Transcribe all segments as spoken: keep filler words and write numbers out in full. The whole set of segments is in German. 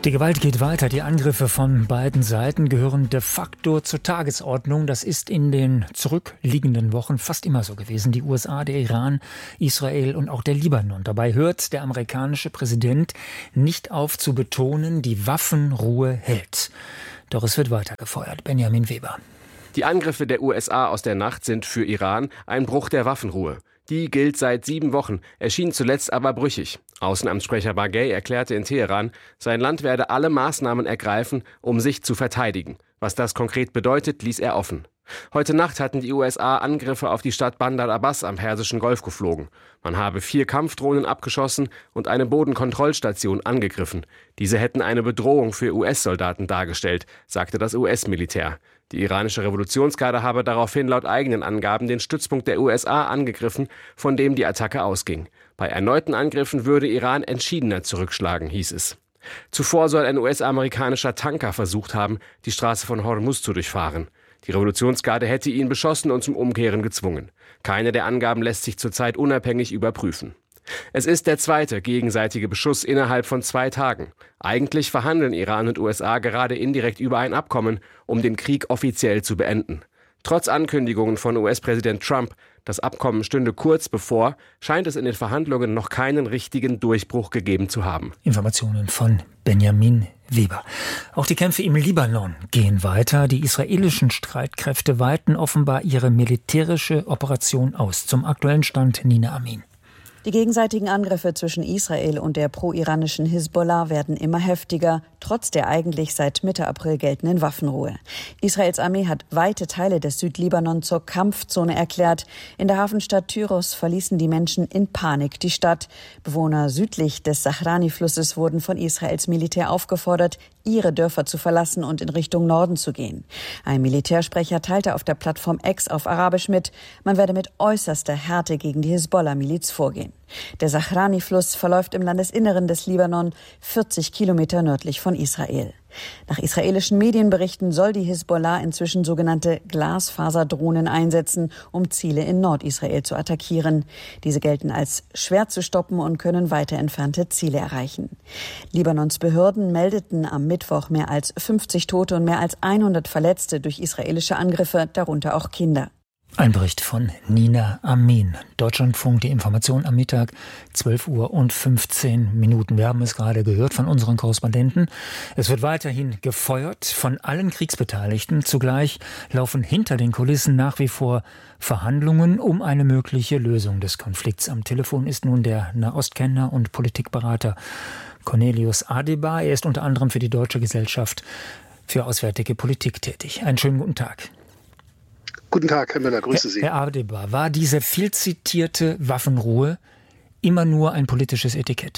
Die Gewalt geht weiter. Die Angriffe von beiden Seiten gehören de facto zur Tagesordnung. Das ist in den zurückliegenden Wochen fast immer so gewesen. Die U S A, der Iran, Israel und auch der Libanon. Dabei hört der amerikanische Präsident nicht auf zu betonen, die Waffenruhe hält. Doch es wird weiter gefeuert. Benjamin Weber. Die Angriffe der U S A aus der Nacht sind für Iran ein Bruch der Waffenruhe. Die gilt seit sieben Wochen, erschien zuletzt aber brüchig. Außenamtssprecher Baghei erklärte in Teheran, sein Land werde alle Maßnahmen ergreifen, um sich zu verteidigen. Was das konkret bedeutet, ließ er offen. Heute Nacht hatten die U S A Angriffe auf die Stadt Bandar Abbas am Persischen Golf geflogen. Man habe vier Kampfdrohnen abgeschossen und eine Bodenkontrollstation angegriffen. Diese hätten eine Bedrohung für U S-Soldaten dargestellt, sagte das U S-Militär. Die iranische Revolutionsgarde habe daraufhin laut eigenen Angaben den Stützpunkt der U S A angegriffen, von dem die Attacke ausging. Bei erneuten Angriffen würde Iran entschiedener zurückschlagen, hieß es. Zuvor soll ein U S-amerikanischer Tanker versucht haben, die Straße von Hormuz zu durchfahren. Die Revolutionsgarde hätte ihn beschossen und zum Umkehren gezwungen. Keine der Angaben lässt sich zurzeit unabhängig überprüfen. Es ist der zweite gegenseitige Beschuss innerhalb von zwei Tagen. Eigentlich verhandeln Iran und U S A gerade indirekt über ein Abkommen, um den Krieg offiziell zu beenden. Trotz Ankündigungen von U S-Präsident Trump, das Abkommen stünde kurz bevor, scheint es in den Verhandlungen noch keinen richtigen Durchbruch gegeben zu haben. Informationen von Benjamin Weber. Auch die Kämpfe im Libanon gehen weiter. Die israelischen Streitkräfte weiten offenbar ihre militärische Operation aus. Zum aktuellen Stand Nina Amin. Die gegenseitigen Angriffe zwischen Israel und der pro-iranischen Hisbollah werden immer heftiger, trotz der eigentlich seit Mitte April geltenden Waffenruhe. Israels Armee hat weite Teile des Südlibanon zur Kampfzone erklärt. In der Hafenstadt Tyros verließen die Menschen in Panik die Stadt. Bewohner südlich des Sahrani-Flusses wurden von Israels Militär aufgefordert, ihre Dörfer zu verlassen und in Richtung Norden zu gehen. Ein Militärsprecher teilte auf der Plattform X auf Arabisch mit, man werde mit äußerster Härte gegen die Hisbollah-Miliz vorgehen. Der Sahrani-Fluss verläuft im Landesinneren des Libanon, vierzig Kilometer nördlich von Israel. Nach israelischen Medienberichten soll die Hisbollah inzwischen sogenannte Glasfaserdrohnen einsetzen, um Ziele in Nordisrael zu attackieren. Diese gelten als schwer zu stoppen und können weiter entfernte Ziele erreichen. Libanons Behörden meldeten am Mittwoch mehr als fünfzig Tote und mehr als hundert Verletzte durch israelische Angriffe, darunter auch Kinder. Ein Bericht von Nina Amin. Deutschlandfunk, die Information am Mittag, zwölf Uhr und fünfzehn Minuten. Wir haben es gerade gehört von unseren Korrespondenten. Es wird weiterhin gefeuert von allen Kriegsbeteiligten. Zugleich laufen hinter den Kulissen nach wie vor Verhandlungen um eine mögliche Lösung des Konflikts. Am Telefon ist nun der Nahostkenner und Politikberater Cornelius Adebar. Er ist unter anderem für die Deutsche Gesellschaft für Auswärtige Politik tätig. Einen schönen guten Tag. Guten Tag, Herr Müller, grüße Sie. Herr Adebar, war diese viel zitierte Waffenruhe immer nur ein politisches Etikett?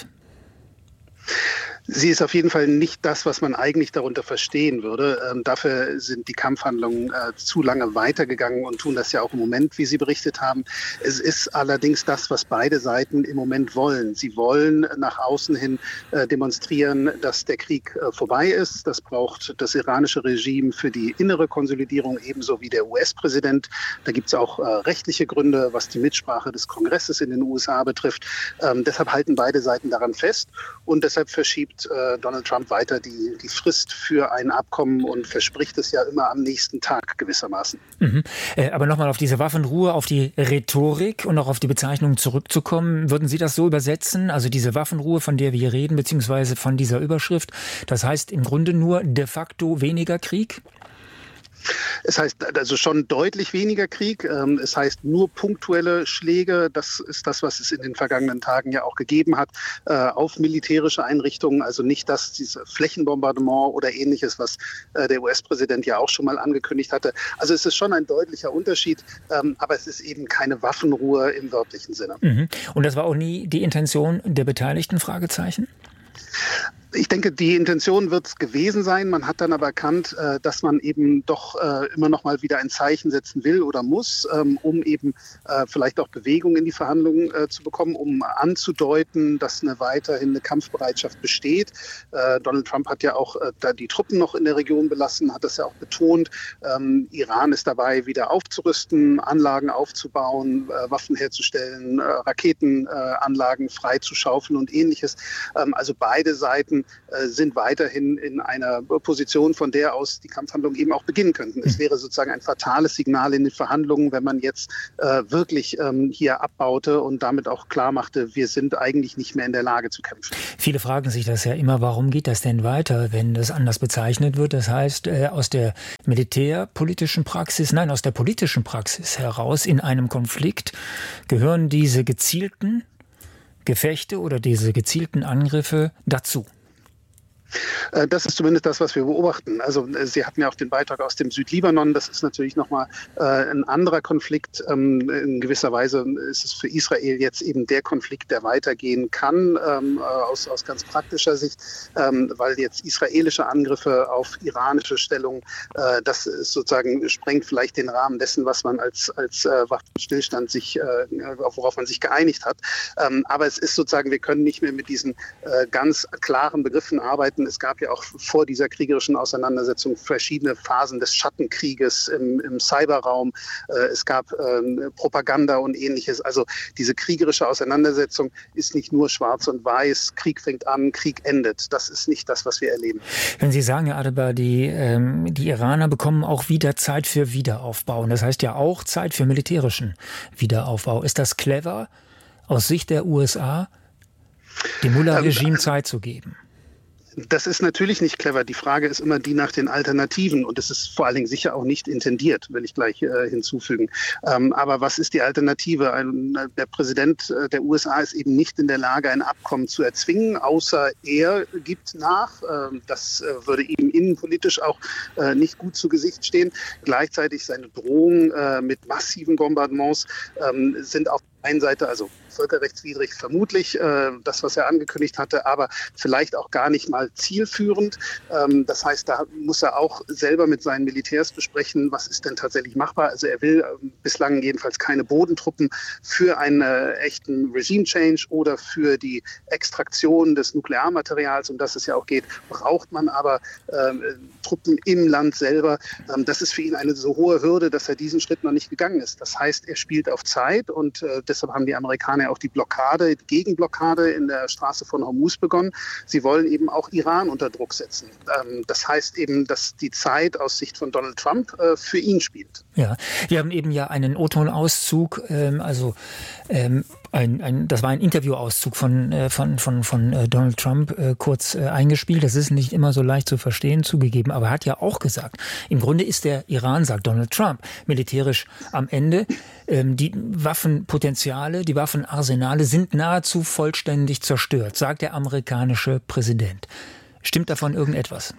Sie ist auf jeden Fall nicht das, was man eigentlich darunter verstehen würde. Ähm, dafür sind die Kampfhandlungen äh, zu lange weitergegangen und tun das ja auch im Moment, wie Sie berichtet haben. Es ist allerdings das, was beide Seiten im Moment wollen. Sie wollen nach außen hin äh, demonstrieren, dass der Krieg äh, vorbei ist. Das braucht das iranische Regime für die innere Konsolidierung, ebenso wie der U S-Präsident. Da gibt es auch äh, rechtliche Gründe, was die Mitsprache des Kongresses in den U S A betrifft. Ähm, deshalb halten beide Seiten daran fest und deshalb verschiebt Donald Trump weiter die, die Frist für ein Abkommen und verspricht es ja immer am nächsten Tag gewissermaßen. Mhm. Äh, aber nochmal auf diese Waffenruhe, auf die Rhetorik und auch auf die Bezeichnung zurückzukommen. Würden Sie das so übersetzen? Also diese Waffenruhe, von der wir hier reden, beziehungsweise von dieser Überschrift, das heißt im Grunde nur de facto weniger Krieg? Es heißt also schon deutlich weniger Krieg. Es heißt nur punktuelle Schläge. Das ist das, was es in den vergangenen Tagen ja auch gegeben hat, auf militärische Einrichtungen. Also nicht das, dieses Flächenbombardement oder Ähnliches, was der U S-Präsident ja auch schon mal angekündigt hatte. Also es ist schon ein deutlicher Unterschied, aber es ist eben keine Waffenruhe im wörtlichen Sinne. Mhm. Und das war auch nie die Intention der Beteiligten? Fragezeichen? Ich denke, die Intention wird es gewesen sein. Man hat dann aber erkannt, äh, dass man eben doch äh, immer noch mal wieder ein Zeichen setzen will oder muss, ähm, um eben äh, vielleicht auch Bewegung in die Verhandlungen äh, zu bekommen, um anzudeuten, dass eine weiterhin eine Kampfbereitschaft besteht. Äh, Donald Trump hat ja auch äh, da die Truppen noch in der Region belassen, hat das ja auch betont. Ähm, Iran ist dabei, wieder aufzurüsten, Anlagen aufzubauen, äh, Waffen herzustellen, äh, Raketenanlagen äh, frei zu schaufeln und Ähnliches. Ähm, also beide Seiten äh, sind weiterhin in einer Position, von der aus die Kampfhandlungen eben auch beginnen könnten. Es wäre sozusagen ein fatales Signal in den Verhandlungen, wenn man jetzt äh, wirklich ähm, hier abbaute und damit auch klar machte, wir sind eigentlich nicht mehr in der Lage zu kämpfen. Viele fragen sich das ja immer, warum geht das denn weiter, wenn das anders bezeichnet wird? Das heißt, äh, aus der militärpolitischen Praxis, nein, aus der politischen Praxis heraus in einem Konflikt gehören diese gezielten Gefechte oder diese gezielten Angriffe dazu. Das ist zumindest das, was wir beobachten. Also Sie hatten ja auch den Beitrag aus dem Südlibanon. Das ist natürlich nochmal äh, ein anderer Konflikt. Ähm, in gewisser Weise ist es für Israel jetzt eben der Konflikt, der weitergehen kann, ähm, aus, aus ganz praktischer Sicht, ähm, weil jetzt israelische Angriffe auf iranische Stellung, äh, das ist sozusagen sprengt vielleicht den Rahmen dessen, was man als, als äh, Waffenstillstand sich, äh, worauf man sich geeinigt hat. Ähm, aber es ist sozusagen, wir können nicht mehr mit diesen äh, ganz klaren Begriffen arbeiten. Es gab ja auch vor dieser kriegerischen Auseinandersetzung verschiedene Phasen des Schattenkrieges im, im Cyberraum. Es gab äh, Propaganda und Ähnliches. Also diese kriegerische Auseinandersetzung ist nicht nur schwarz und weiß. Krieg fängt an, Krieg endet. Das ist nicht das, was wir erleben. Wenn Sie sagen, Herr Adebar, die, ähm, die Iraner bekommen auch wieder Zeit für Wiederaufbau. Und das heißt ja auch Zeit für militärischen Wiederaufbau. Ist das clever aus Sicht der U S A, dem Mullah-Regime ähm, Zeit zu geben? Das ist natürlich nicht clever. Die Frage ist immer die nach den Alternativen. Und es ist vor allen Dingen sicher auch nicht intendiert, will ich gleich äh, hinzufügen. Ähm, aber was ist die Alternative? Ein, der Präsident der U S A ist eben nicht in der Lage, ein Abkommen zu erzwingen, außer er gibt nach. Ähm, das äh, würde ihm innenpolitisch auch äh, nicht gut zu Gesicht stehen. Gleichzeitig seine Drohungen äh, mit massiven Bombardements ähm, sind auf der einen Seite, also völkerrechtswidrig vermutlich, äh, das, was er angekündigt hatte, aber vielleicht auch gar nicht mal zielführend. Ähm, das heißt, da muss er auch selber mit seinen Militärs besprechen, was ist denn tatsächlich machbar. Also er will äh, bislang jedenfalls keine Bodentruppen für einen äh, echten Regime-Change oder für die Extraktion des Nuklearmaterials, um das es ja auch geht, braucht man aber äh, Truppen im Land selber. Ähm, das ist für ihn eine so hohe Hürde, dass er diesen Schritt noch nicht gegangen ist. Das heißt, er spielt auf Zeit und äh, deshalb haben die Amerikaner auch die Blockade, die Gegenblockade in der Straße von Hormuz begonnen. Sie wollen eben auch Iran unter Druck setzen. Ähm, das heißt eben, dass die Zeit aus Sicht von Donald Trump äh, für ihn spielt. Ja, wir haben eben ja einen O-Ton-Auszug, ähm, also ähm, ein, ein, das war ein Interviewauszug von, äh, von, von, von äh, Donald Trump äh, kurz äh, eingespielt. Das ist nicht immer so leicht zu verstehen, zugegeben, aber er hat ja auch gesagt, im Grunde ist der Iran, sagt Donald Trump, militärisch am Ende. Ähm, die Waffenpotenziale, die Waffenarsenale sind nahezu vollständig zerstört, sagt der amerikanische Präsident. Stimmt davon irgendetwas?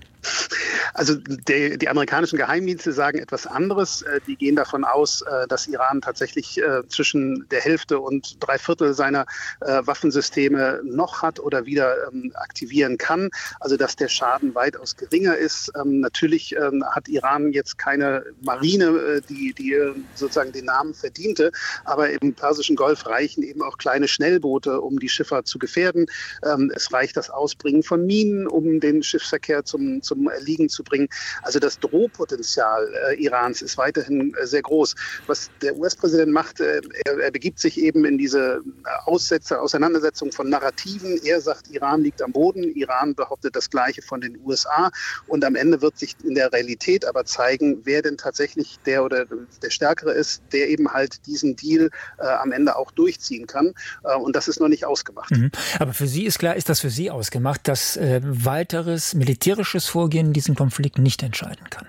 Also die, die amerikanischen Geheimdienste sagen etwas anderes. Die gehen davon aus, dass Iran tatsächlich zwischen der Hälfte und drei Viertel seiner Waffensysteme noch hat oder wieder aktivieren kann. Also dass der Schaden weitaus geringer ist. Natürlich hat Iran jetzt keine Marine, die, die sozusagen den Namen verdiente. Aber im Persischen Golf reichen eben auch kleine Schnellboote, um die Schiffer zu gefährden. Es reicht das Ausbringen von Minen, um den Schiffsverkehr zum, zum Erliegen zu bringen. Also das Drohpotenzial äh, Irans ist weiterhin äh, sehr groß. Was der U S-Präsident macht, äh, er, er begibt sich eben in diese Aussätze, Auseinandersetzung von Narrativen. Er sagt, Iran liegt am Boden, Iran behauptet das Gleiche von den U S A und am Ende wird sich in der Realität aber zeigen, wer denn tatsächlich der oder der Stärkere ist, der eben halt diesen Deal äh, am Ende auch durchziehen kann. Äh, und das ist noch nicht ausgemacht. Mhm. Aber für Sie ist klar, ist das für Sie ausgemacht, dass äh, weiteres militärisches Vorgehen in diesem Konflikt nicht entscheiden kann?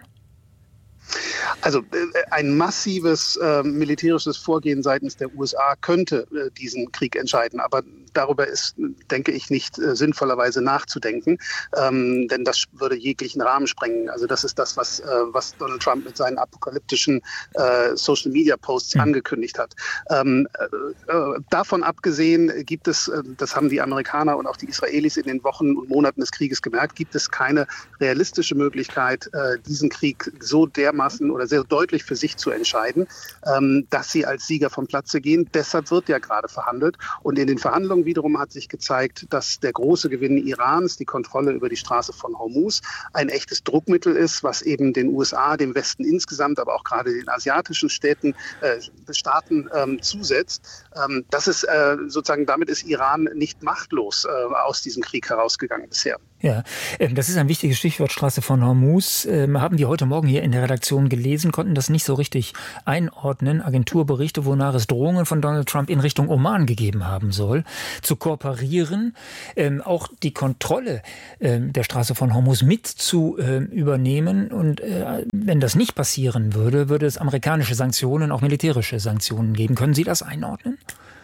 Also äh, ein massives äh, militärisches Vorgehen seitens der U S A könnte äh, diesen Krieg entscheiden. Aber darüber ist, denke ich, nicht äh, sinnvollerweise nachzudenken, ähm, denn das würde jeglichen Rahmen sprengen. Also das ist das, was, äh, was Donald Trump mit seinen apokalyptischen äh, Social-Media-Posts mhm. angekündigt hat. Ähm, äh, davon abgesehen gibt es, äh, das haben die Amerikaner und auch die Israelis in den Wochen und Monaten des Krieges gemerkt, gibt es keine realistische Möglichkeit, äh, diesen Krieg so dermaßen oder sehr deutlich für sich zu entscheiden, ähm, dass sie als Sieger vom Platze gehen. Deshalb wird ja gerade verhandelt. Und in den Verhandlungen Morgen wiederum hat sich gezeigt, dass der große Gewinn Irans, die Kontrolle über die Straße von Hormuz, ein echtes Druckmittel ist, was eben den U S A, dem Westen insgesamt, aber auch gerade den asiatischen Städten, äh, Staaten ähm, zusetzt. Ähm, das ist äh, sozusagen, damit ist Iran nicht machtlos äh, aus diesem Krieg herausgegangen bisher. Ja, das ist ein wichtiges Stichwort, Straße von Hormuz. Ähm, haben wir heute Morgen hier in der Redaktion gelesen, konnten das nicht so richtig einordnen. Agenturberichte, wonach es Drohungen von Donald Trump in Richtung Oman gegeben haben soll, zu kooperieren, ähm, auch die Kontrolle ähm, der Straße von Hormuz mit zu äh, übernehmen. Und äh, wenn das nicht passieren würde, würde es amerikanische Sanktionen, auch militärische Sanktionen geben. Können Sie das einordnen?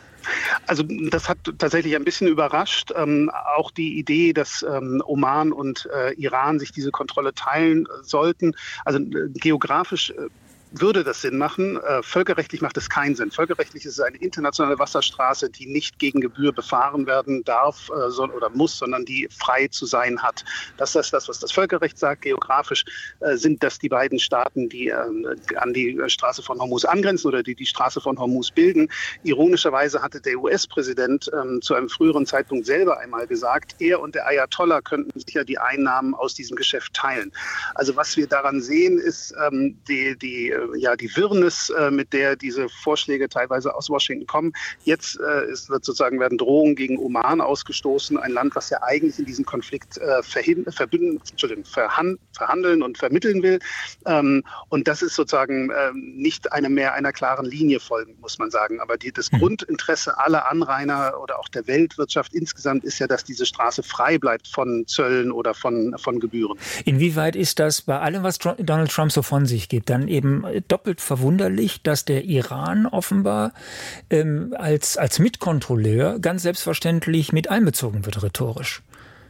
Also das hat tatsächlich ein bisschen überrascht. Ähm, auch die Idee, dass ähm, Oman und äh, Iran sich diese Kontrolle teilen äh, sollten. Also äh, geografisch äh, würde das Sinn machen. Äh, völkerrechtlich macht es keinen Sinn. Völkerrechtlich ist es eine internationale Wasserstraße, die nicht gegen Gebühr befahren werden darf äh, so, oder muss, sondern die frei zu sein hat. Das ist das, was das Völkerrecht sagt. Geografisch äh, sind das die beiden Staaten, die äh, an die Straße von Hormuz angrenzen oder die die Straße von Hormuz bilden. Ironischerweise hatte der U S-Präsident äh, zu einem früheren Zeitpunkt selber einmal gesagt, er und der Ayatollah könnten sicher die Einnahmen aus diesem Geschäft teilen. Also was wir daran sehen, ist ähm, die, die ja, die Wirrnis, äh, mit der diese Vorschläge teilweise aus Washington kommen. Jetzt äh, ist, wird sozusagen werden Drohungen gegen Oman ausgestoßen, ein Land, was ja eigentlich in diesem Konflikt äh, verhin, verbünden, Entschuldigung, verhand, verhandeln und vermitteln will. Ähm, und das ist sozusagen äh, nicht eine mehr einer klaren Linie folgen, muss man sagen. Aber die, das mhm. Grundinteresse aller Anrainer oder auch der Weltwirtschaft insgesamt ist ja, dass diese Straße frei bleibt von Zöllen oder von, von Gebühren. Inwieweit ist das bei allem, was Donald Trump so von sich gibt, dann eben doppelt verwunderlich, dass der Iran offenbar ähm, als, als Mitkontrolleur ganz selbstverständlich mit einbezogen wird, rhetorisch?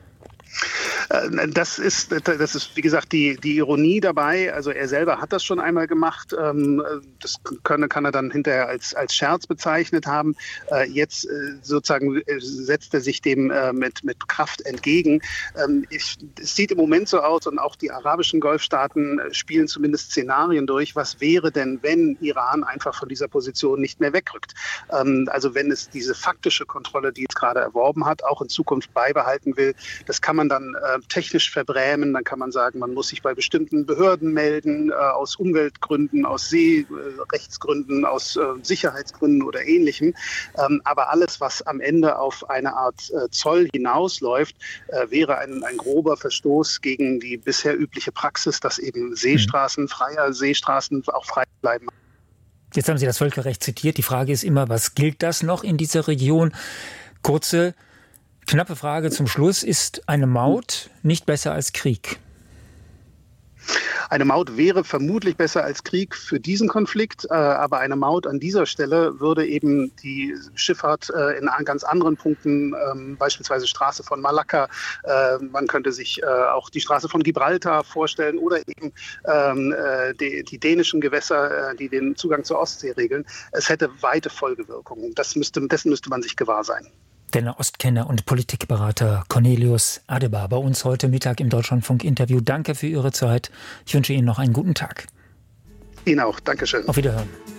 Das ist, das ist, wie gesagt, die, die Ironie dabei. Also er selber hat das schon einmal gemacht. Das kann, kann er dann hinterher als, als Scherz bezeichnet haben. Jetzt sozusagen setzt er sich dem mit, mit Kraft entgegen. Es sieht im Moment so aus, und auch die arabischen Golfstaaten spielen zumindest Szenarien durch. Was wäre denn, wenn Iran einfach von dieser Position nicht mehr wegrückt? Also wenn es diese faktische Kontrolle, die es gerade erworben hat, auch in Zukunft beibehalten will, das kann man dann äh, technisch verbrämen. Dann kann man sagen, man muss sich bei bestimmten Behörden melden, äh, aus Umweltgründen, aus Seerechtsgründen, aus äh, Sicherheitsgründen oder Ähnlichem. Ähm, aber alles, was am Ende auf eine Art äh, Zoll hinausläuft, äh, wäre ein, ein grober Verstoß gegen die bisher übliche Praxis, dass eben Seestraßen, freie Seestraßen auch frei bleiben. Jetzt haben Sie das Völkerrecht zitiert. Die Frage ist immer, was gilt das noch in dieser Region? Kurze Knappe Frage zum Schluss. Ist eine Maut nicht besser als Krieg? Eine Maut wäre vermutlich besser als Krieg für diesen Konflikt, äh, aber eine Maut an dieser Stelle würde eben die Schifffahrt äh, in ganz anderen Punkten, ähm, beispielsweise Straße von Malakka, äh, man könnte sich äh, auch die Straße von Gibraltar vorstellen oder eben ähm, äh, die, die dänischen Gewässer, äh, die den Zugang zur Ostsee regeln. Es hätte weite Folgewirkungen. Das müsste, dessen müsste man sich gewahr sein. Der Nahostkenner und Politikberater Cornelius Adebar bei uns heute Mittag im Deutschlandfunk-Interview. Danke für Ihre Zeit. Ich wünsche Ihnen noch einen guten Tag. Ihnen auch. Dankeschön. Auf Wiederhören.